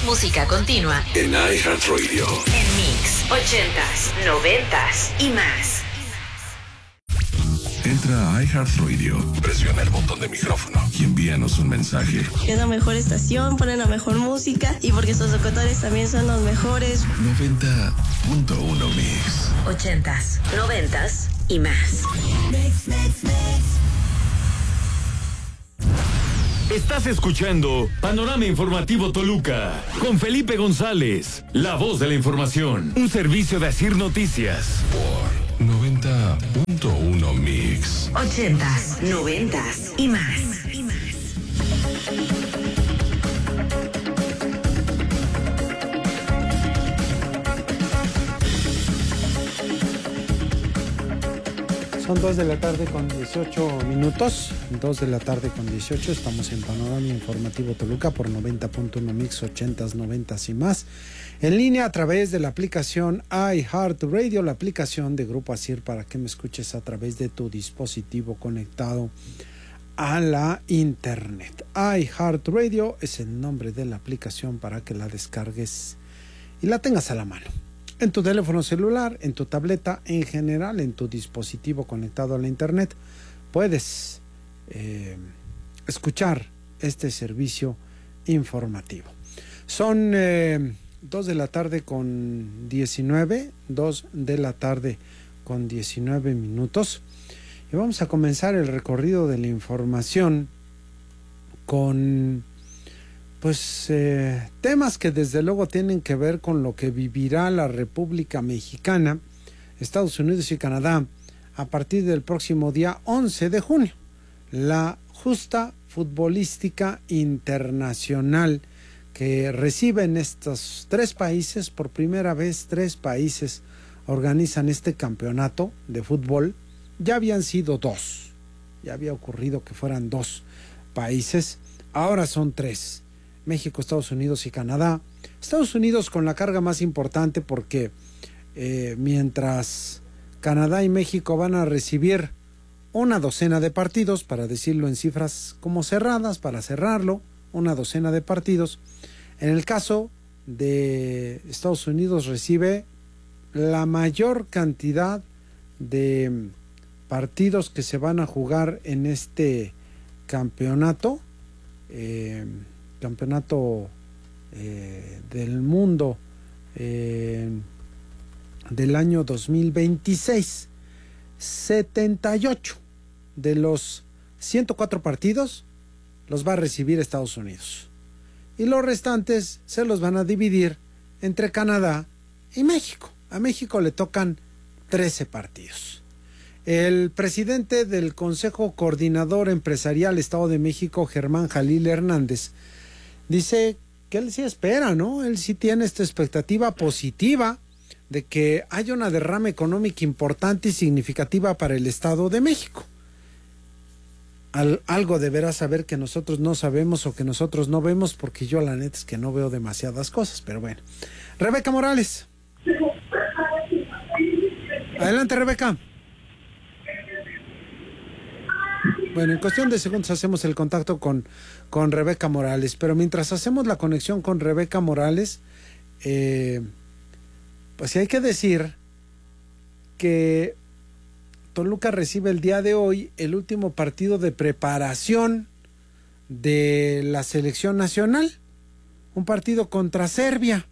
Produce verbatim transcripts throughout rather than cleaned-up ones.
música continua en iHeartRadio. En mix, ochentas, noventas y más. Entra a iHeartRadio, presiona el botón de micrófono y envíanos un mensaje. Es la mejor estación, ponen la mejor música y porque sus locutores también son los mejores. noventa punto uno Mix. Ochentas, noventas y más. Mix, mix, mix. Estás escuchando Panorama Informativo Toluca con Felipe González, la voz de la información, un servicio de Asir Noticias. Por noventa punto uno Mix. Ochentas, noventas y más. Y más. Son dos de la tarde con dieciocho minutos, dos de la tarde con dieciocho, estamos en Panorama Informativo Toluca por noventa punto uno Mix, ochentas, noventas y más, en línea a través de la aplicación iHeartRadio, la aplicación de Grupo Asir para que me escuches a través de tu dispositivo conectado a la internet. iHeartRadio es el nombre de la aplicación para que la descargues y la tengas a la mano. En tu teléfono celular, en tu tableta, en general, en tu dispositivo conectado a la internet, puedes eh, escuchar este servicio informativo. Son eh, dos de la tarde con diecinueve, dos de la tarde con diecinueve minutos. Y vamos a comenzar el recorrido de la información con pues eh, temas que desde luego tienen que ver con lo que vivirá la República Mexicana, Estados Unidos y Canadá a partir del próximo día once de junio. La justa futbolística internacional que reciben estos tres países, por primera vez tres países organizan este campeonato de fútbol. Ya habían sido dos, ya había ocurrido que fueran dos países, ahora son tres. México, Estados Unidos y Canadá. Estados Unidos con la carga más importante porque eh, mientras Canadá y México van a recibir una docena de partidos, para decirlo en cifras como cerradas, para cerrarlo, una docena de partidos. En el caso de Estados Unidos recibe la mayor cantidad de partidos que se van a jugar en este campeonato. Eh, campeonato eh, del mundo eh, del año dos mil veintiséis. setenta y ocho de los ciento cuatro partidos los va a recibir Estados Unidos y los restantes se los van a dividir entre Canadá y México. A México le tocan trece partidos. El presidente del Consejo Coordinador Empresarial Estado de México, Germán Jalil Hernández, dice que él sí espera, ¿no? Él sí tiene esta expectativa positiva de que haya una derrama económica importante y significativa para el Estado de México. Al, algo deberá saber que nosotros no sabemos o que nosotros no vemos, porque yo la neta es que no veo demasiadas cosas, pero bueno. Rebeca Morales. Adelante, Rebeca. Bueno, en cuestión de segundos hacemos el contacto con, con Rebeca Morales, pero mientras hacemos la conexión con Rebeca Morales, eh, pues sí hay que decir que Toluca recibe el día de hoy el último partido de preparación de la selección nacional, un partido contra Serbia,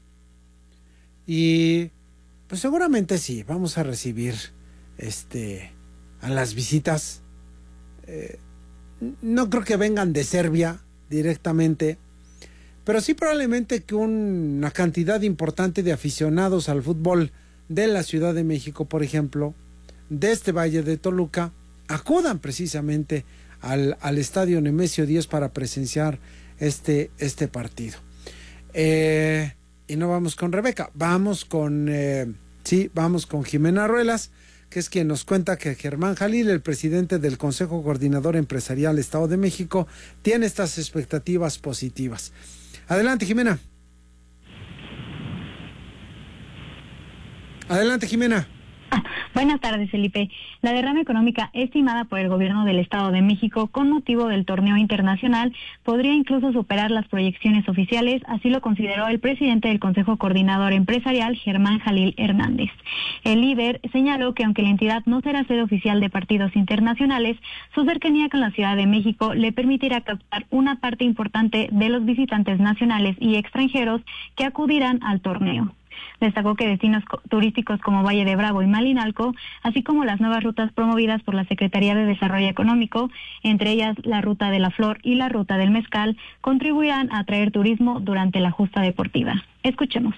y pues seguramente sí, vamos a recibir este a las visitas. Eh, no creo que vengan de Serbia directamente, pero sí probablemente que un, una cantidad importante de aficionados al fútbol de la Ciudad de México, por ejemplo, de este Valle de Toluca, acudan precisamente al, al estadio Nemesio diez para presenciar este, este partido. Eh, y no vamos con Rebeca, vamos con, eh, sí, vamos con Jimena Ruelas, que es quien nos cuenta que Germán Jalil, el presidente del Consejo Coordinador Empresarial Estado de México, tiene estas expectativas positivas. Adelante, Jimena. Adelante, Jimena. Ah, buenas tardes, Felipe. La derrama económica estimada por el gobierno del Estado de México con motivo del torneo internacional podría incluso superar las proyecciones oficiales, así lo consideró el presidente del Consejo Coordinador Empresarial, Germán Jalil Hernández. El líder señaló que aunque la entidad no será sede oficial de partidos internacionales, su cercanía con la Ciudad de México le permitirá captar una parte importante de los visitantes nacionales y extranjeros que acudirán al torneo. Destacó que destinos turísticos como Valle de Bravo y Malinalco, así como las nuevas rutas promovidas por la Secretaría de Desarrollo Económico, entre ellas la Ruta de la Flor y la Ruta del Mezcal, contribuirán a atraer turismo durante la justa deportiva. Escuchemos.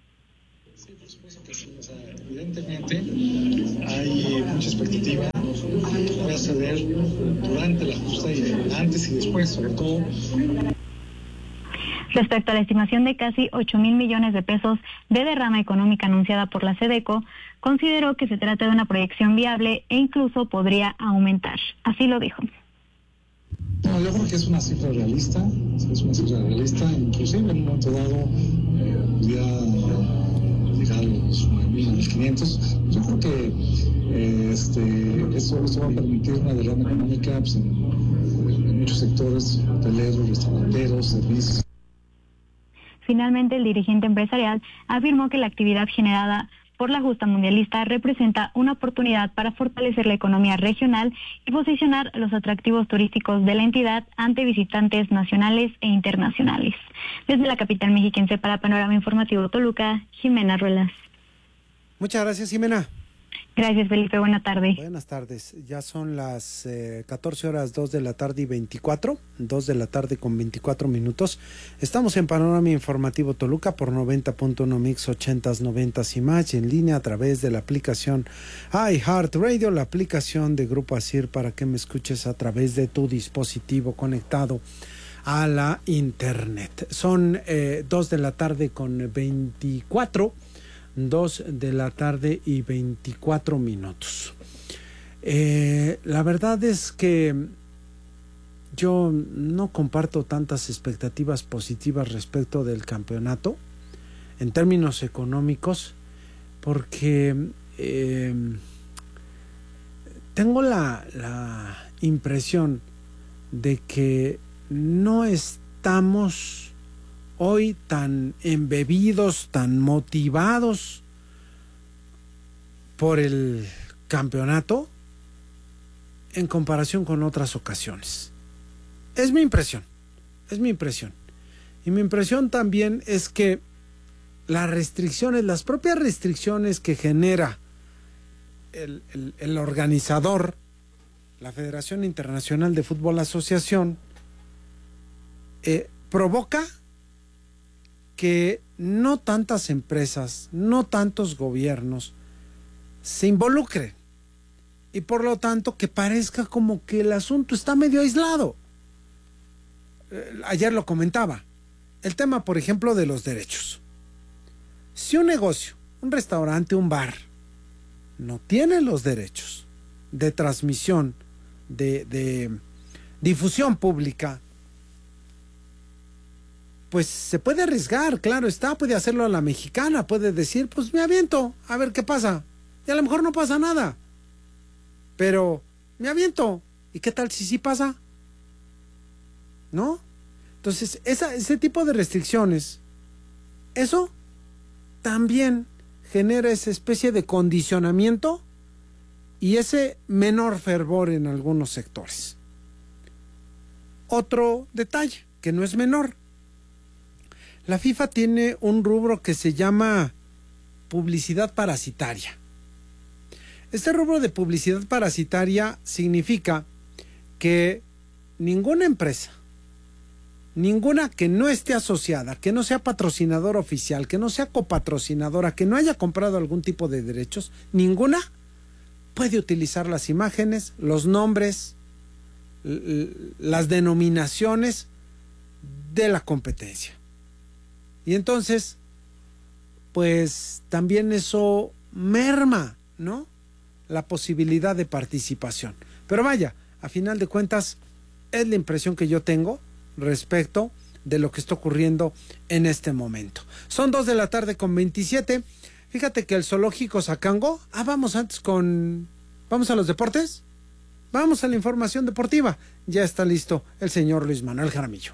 Sí, por supuesto que sí. O sea, evidentemente hay mucha expectativa que pueda suceder durante la justa y antes y después, sobre todo. Respecto a la estimación de casi ocho mil millones de pesos de derrama económica anunciada por la SEDECO, consideró que se trata de una proyección viable e incluso podría aumentar. Así lo dijo. No, yo creo que es una cifra realista, es una cifra realista, inclusive en un momento dado eh, pudiera llegar a los nueve mil, a los quinientos. Yo creo que eh, este, esto, esto va a permitir una derrama económica pues, en, en muchos sectores, hoteleros, restauranteros, servicios. Finalmente, el dirigente empresarial afirmó que la actividad generada por la justa mundialista representa una oportunidad para fortalecer la economía regional y posicionar los atractivos turísticos de la entidad ante visitantes nacionales e internacionales. Desde la capital mexiquense para Panorama Informativo Toluca, Jimena Ruelas. Muchas gracias, Jimena. Gracias, Felipe. Buena tarde. Buenas tardes. Ya son las eh, catorce horas, dos de la tarde y veinticuatro, dos de la tarde con veinticuatro minutos. Estamos en Panorama Informativo Toluca por noventa punto uno Mix ochentas, noventas y más, y en línea a través de la aplicación iHeartRadio, la aplicación de Grupo Asir, para que me escuches a través de tu dispositivo conectado a la internet. Son eh, dos de la tarde con veinticuatro. Dos de la tarde y veinticuatro minutos. Eh, la verdad es que yo no comparto tantas expectativas positivas respecto del campeonato en términos económicos, porque eh, tengo la, la impresión de que no estamos hoy tan embebidos, tan motivados por el campeonato en comparación con otras ocasiones. Es mi impresión, es mi impresión. Y mi impresión también es que las restricciones, las propias restricciones que genera el, el, el organizador, la Federación Internacional de Fútbol Asociación, eh, provoca que no tantas empresas, no tantos gobiernos se involucren, y por lo tanto que parezca como que el asunto está medio aislado. Eh, ayer lo comentaba, el tema, por ejemplo, de los derechos. Si un negocio, un restaurante, un bar, no tiene los derechos de transmisión, de, de difusión pública, pues se puede arriesgar, claro está, puede hacerlo a la mexicana, puede decir, pues me aviento, a ver qué pasa, y a lo mejor no pasa nada, pero me aviento, ¿y qué tal si sí pasa? ¿No? Entonces, esa, ese tipo de restricciones, eso también genera esa especie de condicionamiento y ese menor fervor en algunos sectores. Otro detalle, que no es menor, la FIFA tiene un rubro que se llama publicidad parasitaria. Este rubro de publicidad parasitaria significa que ninguna empresa, ninguna que no esté asociada, que no sea patrocinadora oficial, que no sea copatrocinadora, que no haya comprado algún tipo de derechos, ninguna puede utilizar las imágenes, los nombres, las denominaciones de la competencia. Y entonces, pues también eso merma, ¿no?, la posibilidad de participación. Pero vaya, a final de cuentas, es la impresión que yo tengo respecto de lo que está ocurriendo en este momento. Son dos de la tarde con veintisiete. Fíjate que el zoológico Zacango, ah, vamos antes con, vamos a los deportes, vamos a la información deportiva, ya está listo el señor Luis Manuel Jaramillo.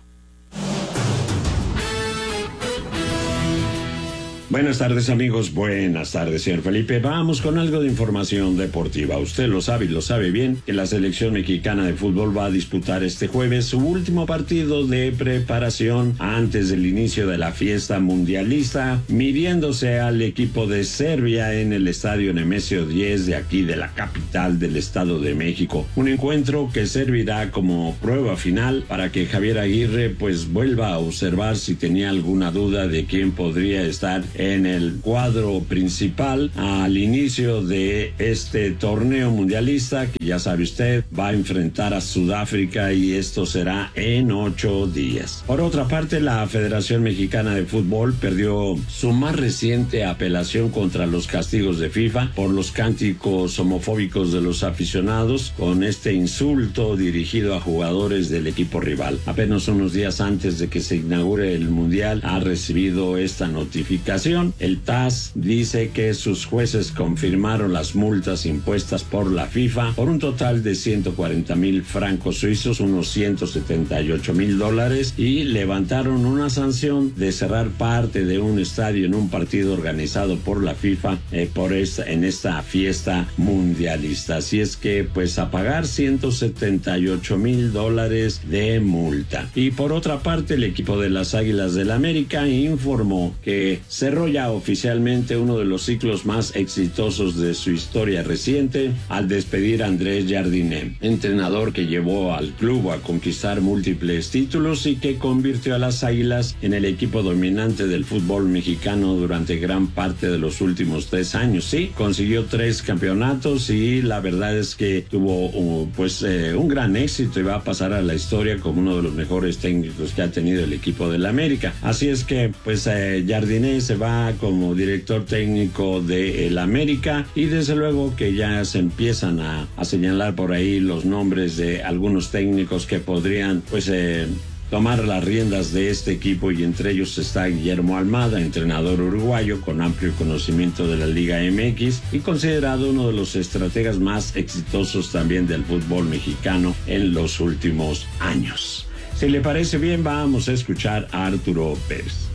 Buenas tardes amigos, buenas tardes señor Felipe. Vamos con algo de información deportiva. Usted lo sabe y lo sabe bien que la selección mexicana de fútbol va a disputar este jueves su último partido de preparación antes del inicio de la fiesta mundialista, midiéndose al equipo de Serbia en el estadio Nemesio diez de aquí de la capital del Estado de México. Un encuentro que servirá como prueba final para que Javier Aguirre pues vuelva a observar si tenía alguna duda de quién podría estar en el cuadro principal al inicio de este torneo mundialista que ya sabe usted va a enfrentar a Sudáfrica y esto será en ocho días. Por otra parte, la Federación Mexicana de Fútbol perdió su más reciente apelación contra los castigos de FIFA por los cánticos homofóbicos de los aficionados con este insulto dirigido a jugadores del equipo rival. Apenas unos días antes de que se inaugure el mundial ha recibido esta notificación. El T A S dice que sus jueces confirmaron las multas impuestas por la FIFA por un total de ciento cuarenta mil francos suizos, unos ciento setenta y ocho mil dólares, y levantaron una sanción de cerrar parte de un estadio en un partido organizado por la FIFA eh, por esta, en esta fiesta mundialista. Así es que pues a pagar ciento setenta y ocho mil dólares de multa. Y por otra parte, el equipo de las Águilas del América informó que cerró ya oficialmente uno de los ciclos más exitosos de su historia reciente al despedir a Andrés Jardiné, entrenador que llevó al club a conquistar múltiples títulos y que convirtió a las Águilas en el equipo dominante del fútbol mexicano durante gran parte de los últimos tres años. Sí, consiguió tres campeonatos y la verdad es que tuvo uh, pues eh, un gran éxito y va a pasar a la historia como uno de los mejores técnicos que ha tenido el equipo del América. Así es que pues eh, Jardiné se va como director técnico de el América y desde luego que ya se empiezan a, a señalar por ahí los nombres de algunos técnicos que podrían pues eh, tomar las riendas de este equipo y entre ellos está Guillermo Almada, entrenador uruguayo con amplio conocimiento de la Liga M X y considerado uno de los estrategas más exitosos también del fútbol mexicano en los últimos años. Si le parece bien, vamos a escuchar a Arturo Pérez.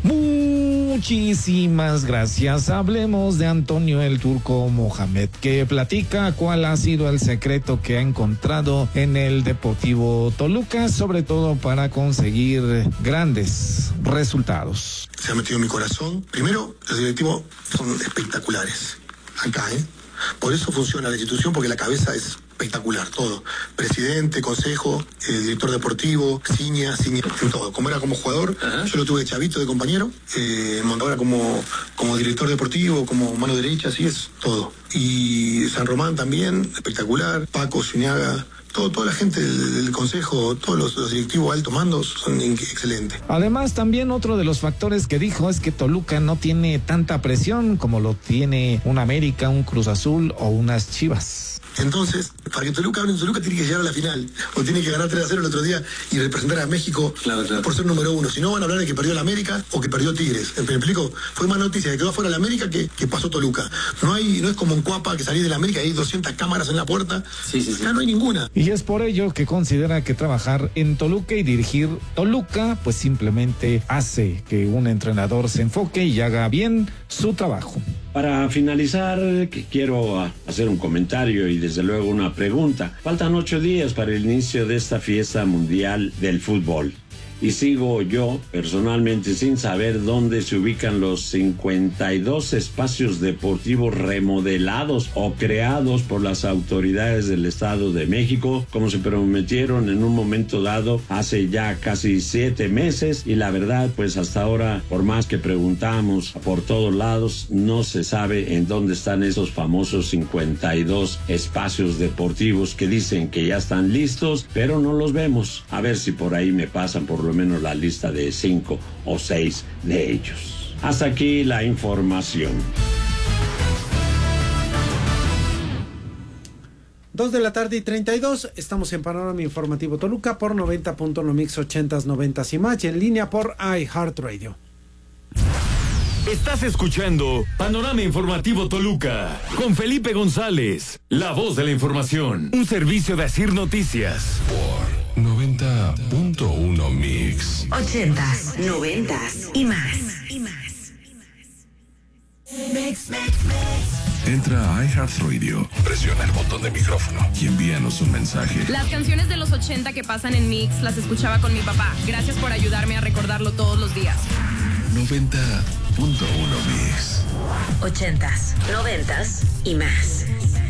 Muchísimas gracias. Hablemos de Antonio el Turco Mohamed, que platica cuál ha sido el secreto que ha encontrado en el Deportivo Toluca, sobre todo para conseguir grandes resultados. Se ha metido en mi corazón. Primero, los directivos son espectaculares. Acá, ¿eh? Por eso funciona la institución, porque la cabeza es espectacular, todo. Presidente, consejo, eh, director deportivo, ciña, ciña, todo. Como era como jugador, uh-huh. Yo lo tuve de chavito, de compañero, eh, ahora como, como director deportivo, como mano derecha, así es, todo. Y San Román también, espectacular, Paco, Zuniaga, Todo, toda la gente del, del consejo, todos los, los directivos altos mandos son excelentes. Además, también otro de los factores que dijo es que Toluca no tiene tanta presión como lo tiene un América, un Cruz Azul o unas Chivas. Entonces, para que Toluca hable en Toluca tiene que llegar a la final, o tiene que ganar tres a cero el otro día y representar a México, claro, claro, por ser número uno. Si no, van a hablar de que perdió el América o que perdió Tigres. ¿Me explico? Fue más noticia de que quedó fuera el América que, que pasó Toluca. No hay, no es como en Cuapa que salí del América y hay doscientas cámaras en la puerta. Sí, sí, sí. Acá no hay ninguna. Y es por ello que considera que trabajar en Toluca y dirigir Toluca, pues simplemente hace que un entrenador se enfoque y haga bien su trabajo. Para finalizar, quiero hacer un comentario y desde luego una pregunta. Faltan ocho días para el inicio de esta fiesta mundial del fútbol. Y sigo yo personalmente sin saber dónde se ubican los cincuenta y dos espacios deportivos remodelados o creados por las autoridades del Estado de México, como se prometieron en un momento dado hace ya casi siete meses. Y la verdad, pues hasta ahora, por más que preguntamos por todos lados, no se sabe en dónde están esos famosos cincuenta y dos espacios deportivos que dicen que ya están listos, pero no los vemos. A ver si por ahí me pasan por lo menos la lista de cinco o seis de ellos. Hasta aquí la información. Dos de la tarde y treinta y dos, estamos en Panorama Informativo Toluca por noventa punto uno Mix ochentas, noventas y más, y en línea por iHeartRadio. Estás escuchando Panorama Informativo Toluca con Felipe González, la voz de la información. Un servicio de Asir Noticias. Por noventa punto uno Mix. Ochentas, noventas y más. Y más. Mix, mix, mix. Entra a iHeartRadio, presiona el botón de micrófono y envíanos un mensaje. Las canciones de los ochenta que pasan en Mix las escuchaba con mi papá. Gracias por ayudarme a recordarlo todos los días. noventa punto uno Mix. Ochentas, noventas y más.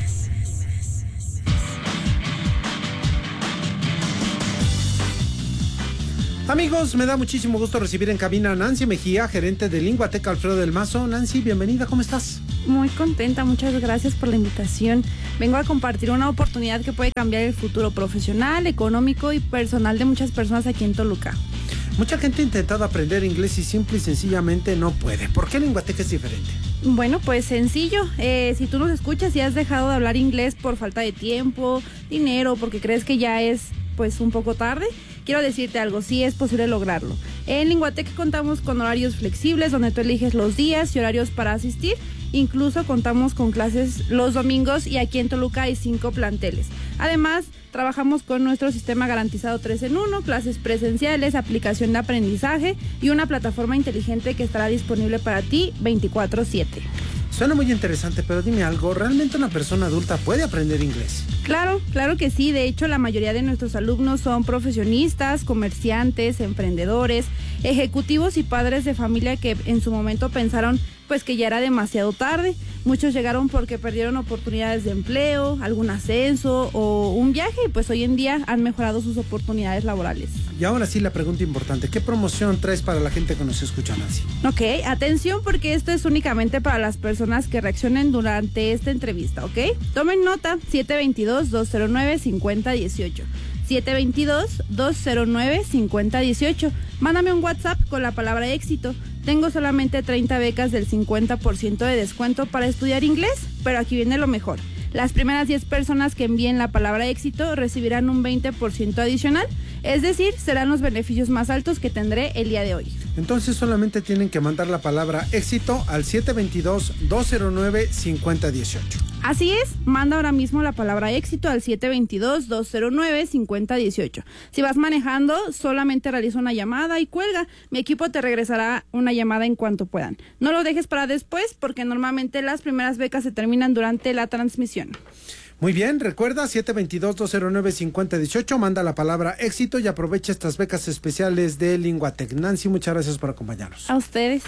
Amigos, me da muchísimo gusto recibir en cabina a Nancy Mejía, gerente de Linguateca Alfredo del Mazo. Nancy, bienvenida, ¿cómo estás? Muy contenta, muchas gracias por la invitación. Vengo a compartir una oportunidad que puede cambiar el futuro profesional, económico y personal de muchas personas aquí en Toluca. Mucha gente ha intentado aprender inglés y simple y sencillamente no puede. ¿Por qué Linguateca es diferente? Bueno, pues sencillo. Eh, si tú nos escuchas y has dejado de hablar inglés por falta de tiempo, dinero, porque crees que ya es pues un poco tarde, quiero decirte algo, sí es posible lograrlo. En Linguateca contamos con horarios flexibles donde tú eliges los días y horarios para asistir. Incluso contamos con clases los domingos y aquí en Toluca hay cinco planteles. Además, trabajamos con nuestro sistema garantizado tres en uno, clases presenciales, aplicación de aprendizaje y una plataforma inteligente que estará disponible para ti veinticuatro siete. Suena muy interesante, pero dime algo, ¿realmente una persona adulta puede aprender inglés? Claro, claro que sí. De hecho, la mayoría de nuestros alumnos son profesionistas, comerciantes, emprendedores, ejecutivos y padres de familia que en su momento pensaron pues que ya era demasiado tarde. Muchos llegaron porque perdieron oportunidades de empleo, algún ascenso o un viaje y pues hoy en día han mejorado sus oportunidades laborales. Y ahora sí la pregunta importante, ¿qué promoción traes para la gente que nos escucha, Nancy? Ok, atención porque esto es únicamente para las personas que reaccionen durante esta entrevista, ¿ok? Tomen nota, siete dos dos, dos cero nueve, cinco cero uno ocho. siete dos dos, dos cero nueve, cinco cero uno ocho. Mándame un WhatsApp con la palabra éxito. Tengo solamente treinta becas del cincuenta por ciento de descuento para estudiar inglés, pero aquí viene lo mejor. Las primeras diez personas que envíen la palabra éxito recibirán un veinte por ciento adicional, es decir, serán los beneficios más altos que tendré el día de hoy. Entonces solamente tienen que mandar la palabra éxito al siete dos dos, dos cero nueve, cinco cero uno ocho. Así es, manda ahora mismo la palabra éxito al siete dos dos, dos cero nueve, cinco cero uno ocho. Si vas manejando, solamente realiza una llamada y cuelga. Mi equipo te regresará una llamada en cuanto puedan. No lo dejes para después porque normalmente las primeras becas se terminan durante la transmisión. Muy bien, recuerda siete dos dos, dos cero nueve, cinco cero uno ocho, manda la palabra éxito y aprovecha estas becas especiales de Linguatec. Nancy, muchas gracias por acompañarnos. A ustedes.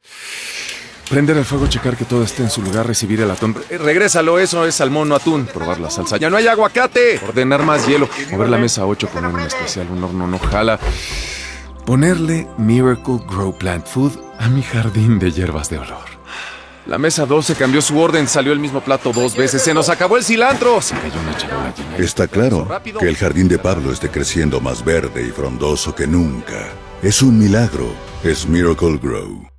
Prender el fuego, checar que todo esté en su lugar, recibir el atún. Eh, regrésalo, eso es salmón, no atún. Probar la salsa. ¡Ya no hay aguacate! Ordenar más hielo. Mover la mesa ocho, poner un especial, un horno no jala. Ponerle Miracle Grow Plant Food a mi jardín de hierbas de olor. La mesa doce cambió su orden, salió el mismo plato dos veces, se nos acabó el cilantro. Se cayó una charola llena. Está claro que el jardín de Pablo esté creciendo más verde y frondoso que nunca. Es un milagro, es Miracle Grow.